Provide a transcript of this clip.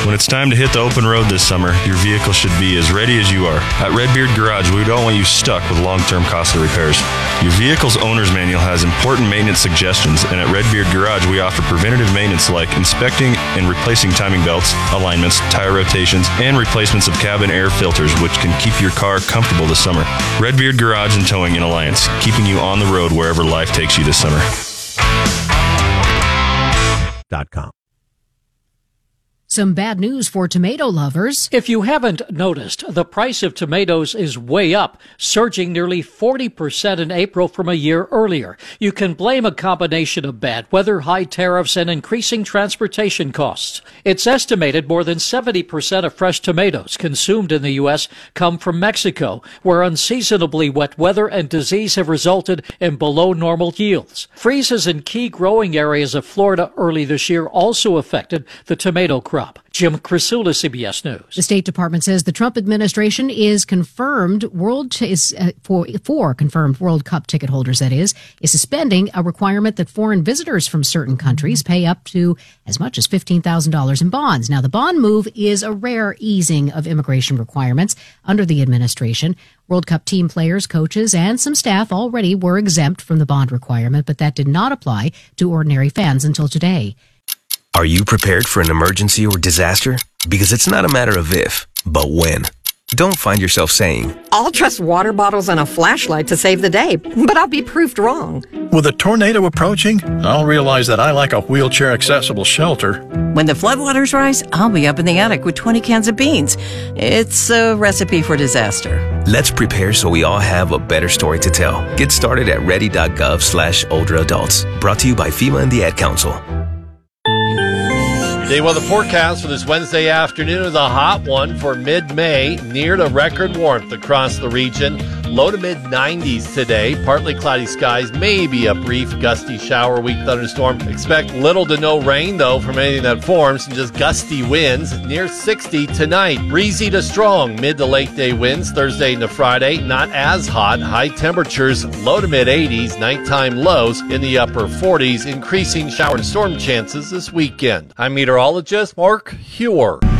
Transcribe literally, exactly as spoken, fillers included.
When it's time to hit the open road this summer, your vehicle should be as ready as you are. At Redbeard Garage, we don't want you stuck with long-term costly repairs. Your vehicle's owner's manual has important maintenance suggestions, and at Redbeard Garage, we offer preventative maintenance like inspecting and replacing timing belts, alignments, tire rotations, and replacements of cabin air filters, which can keep your car comfortable this summer. Redbeard Garage and Towing in Alliance, keeping you on the road wherever life takes you this summer. Dot com. Some bad news for tomato lovers. If you haven't noticed, the price of tomatoes is way up, surging nearly forty percent in April from a year earlier. You can blame a combination of bad weather, high tariffs, and increasing transportation costs. It's estimated more than seventy percent of fresh tomatoes consumed in the U S come from Mexico, where unseasonably wet weather and disease have resulted in below normal yields. Freezes in key growing areas of Florida early this year also affected the tomato crop. Jim Crisula, C B S News. The State Department says the Trump administration is confirmed world t- is uh, for for confirmed World Cup ticket holders. That is, is suspending a requirement that foreign visitors from certain countries pay up to as much as fifteen thousand dollars in bonds. Now, the bond move is a rare easing of immigration requirements under the administration. World Cup team players, coaches, and some staff already were exempt from the bond requirement, but that did not apply to ordinary fans until today. Are you prepared for an emergency or disaster? Because it's not a matter of if, but when. Don't find yourself saying, I'll trust water bottles and a flashlight to save the day, but I'll be proved wrong. With a tornado approaching, I'll realize that I like a wheelchair-accessible shelter. When the floodwaters rise, I'll be up in the attic with twenty cans of beans. It's a recipe for disaster. Let's prepare so we all have a better story to tell. Get started at ready.gov slash older adults. Brought to you by FEMA and the Ad Council. Day weather forecast for this Wednesday afternoon is a hot one for mid-May, near to record warmth across the region. Low to mid nineties today. Partly cloudy skies, maybe a brief gusty shower, weak thunderstorm. Expect little to no rain, though, from anything that forms, and just gusty winds near sixty tonight. Breezy to strong, mid to late day winds Thursday into Friday. Not as hot. High temperatures, low to mid eighties. Nighttime lows in the upper forties. Increasing shower and storm chances this weekend. I'm meteorologist Mark Huer.